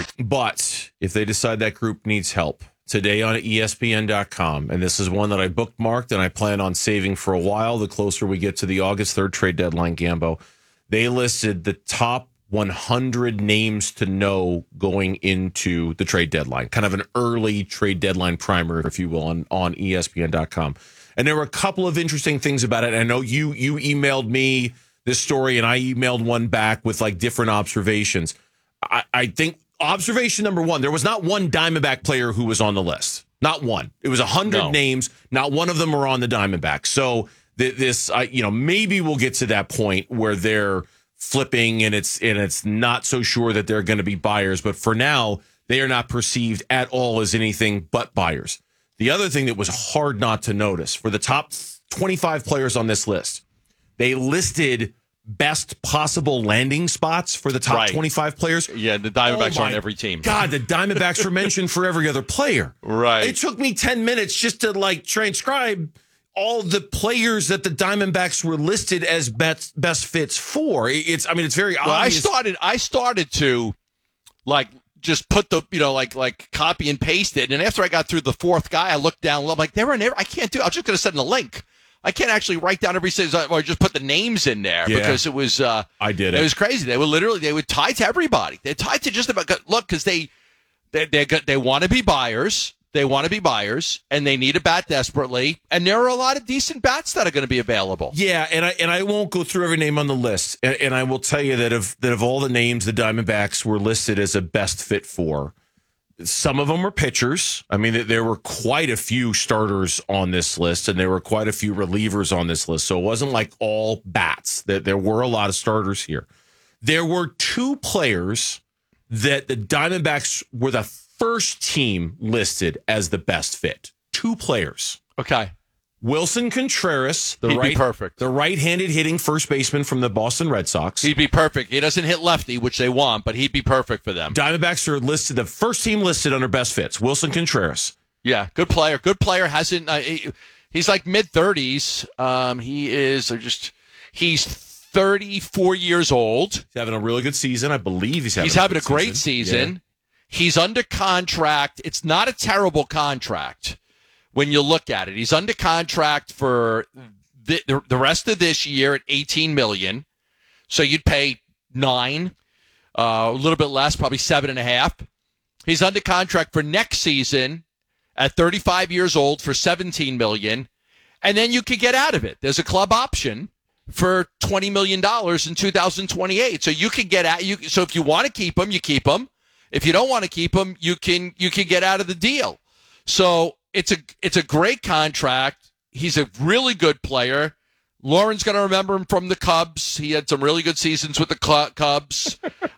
But if they decide that group needs help, today on ESPN.com, and this is one that I bookmarked and I plan on saving for a while, the closer we get to the August 3rd trade deadline, Gambo, they listed the top 100 names to know going into the trade deadline, kind of an early trade deadline primer, if you will, on ESPN.com. And there were a couple of interesting things about it. I know you emailed me this story, and I emailed one back with like different observations. I think observation number one, there was not one Diamondback player who was on the list. Not one. It was 100 names. Not one of them were on the Diamondbacks. So maybe we'll get to that point where they're flipping and it's not so sure that they're going to be buyers. But for now, they are not perceived at all as anything but buyers. The other thing that was hard not to notice, for the top 25 players on this list, they listed best possible landing spots for the top 25 players. Yeah, the Diamondbacks are on every team. God, the Diamondbacks were mentioned for every other player. Right. It took me 10 minutes just to transcribe all the players that the Diamondbacks were listed as best fits for. It's very obvious. I started to just put the, like copy and paste it. And after I got through the fourth guy, I looked down. I'm like, I can't do it. I was just going to send a link. I can't actually write down every single, or just put the names in there because it was. I did it. It was crazy. They would tie to everybody. They tied to just about. Look, because they want to be buyers. They want to be buyers, and they need a bat desperately. And there are a lot of decent bats that are going to be available. Yeah, and I won't go through every name on the list. And I will tell you that of all the names the Diamondbacks were listed as a best fit for, some of them were pitchers. I mean, there were quite a few starters on this list, and there were quite a few relievers on this list. So it wasn't like all bats. There were a lot of starters here. There were two players that the Diamondbacks were the first team listed as the best fit. Two players. Okay. Wilson Contreras, perfect. The right-handed hitting first baseman from the Boston Red Sox. He'd be perfect. He doesn't hit lefty, which they want, but he'd be perfect for them. Diamondbacks are listed, the first team listed under best fits. Wilson Contreras. Yeah, good player. Good player. Hasn't he's like mid-30s. He's 34 years old. He's having a really good season. I believe he's having a great season. Yeah. He's under contract. It's not a terrible contract when you look at it. He's under contract for the rest of this year at $18 million. So you'd pay $9 million, a little bit less, probably $7.5 million. He's under contract for next season at 35 years old for $17 million. And then you could get out of it. There's a club option for $20 million in 2028. So you could get out. So if you want to keep him, you keep him. If you don't want to keep him, you can get out of the deal. So it's a great contract. He's a really good player. Lauren's going to remember him from the Cubs. He had some really good seasons with the Cubs.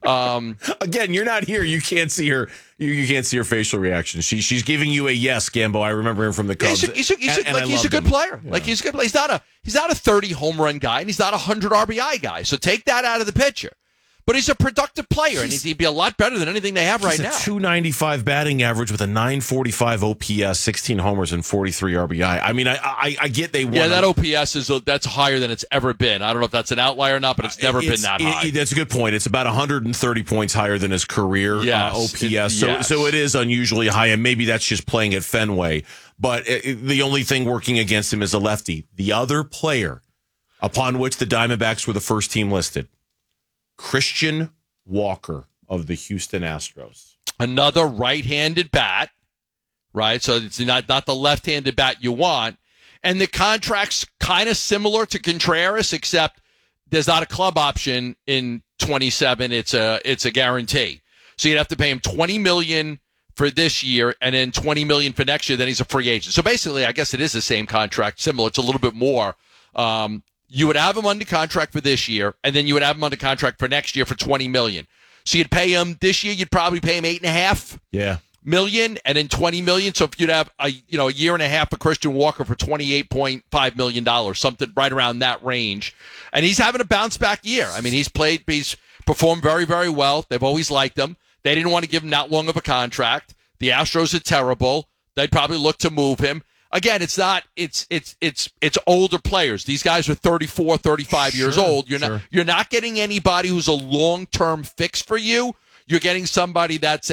Again, you're not here. You can't see her. You can't see her facial reaction. She's giving you a yes, Gambo. I remember him from the Cubs. He's a good player. Yeah. He's a good player. He's not a 30 home run guy, and he's not a 100 RBI guy. So take that out of the picture. But he's a productive player, and he'd be a lot better than anything they have right now. He's a .295 batting average with a .945 OPS, 16 homers, and 43 RBI. I mean, I get they want. Yeah, that OPS that's higher than it's ever been. I don't know if that's an outlier or not, but it's never been that high. That's a good point. It's about 130 points higher than his career OPS. So it is unusually high, and maybe that's just playing at Fenway. But the only thing working against him is a lefty. The other player upon which the Diamondbacks were the first team listed, Christian Walker of the Houston Astros. Another right-handed bat, right? So it's not the left-handed bat you want. And the contract's kind of similar to Contreras, except there's not a club option in 27. It's a guarantee. So you'd have to pay him $20 million for this year and then $20 million for next year. Then he's a free agent. So basically, I guess it is the same contract, similar. It's a little bit more. You would have him under contract for this year, and then you would have him under contract for next year for $20 million. So you'd pay him this year. You'd probably pay him $8.5 million, and then $20 million. So if you'd have a year and a half for Christian Walker for $28.5 million, something right around that range, and he's having a bounce back year. I mean, he's performed very, very well. They've always liked him. They didn't want to give him that long of a contract. The Astros are terrible. They'd probably look to move him. Again, it's older players. These guys are 34, 35 years old. You're not getting anybody who's a long-term fix for you. You're getting somebody that's